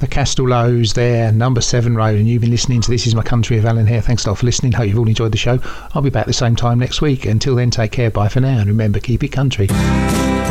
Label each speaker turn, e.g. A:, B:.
A: the Castellows there, number 7 Road, and you've been listening to This Is My Country with Alan Hare. Thanks a lot for listening. Hope you've all enjoyed the show. I'll be back the same time next week. Until then, take care. Bye for now. And remember, keep it country.